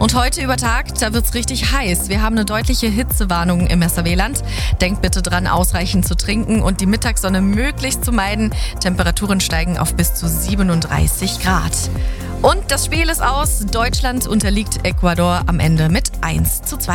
Und heute über Tag, da wird's richtig heiß. Wir haben eine deutliche Hitzewarnung im SRW-Land. Denkt bitte dran, ausreichend zu trinken und die Mittagssonne möglichst zu meiden. Temperaturen steigen auf bis zu 37 Grad. Und das Spiel ist aus. Deutschland unterliegt Ecuador am Ende mit 1:2.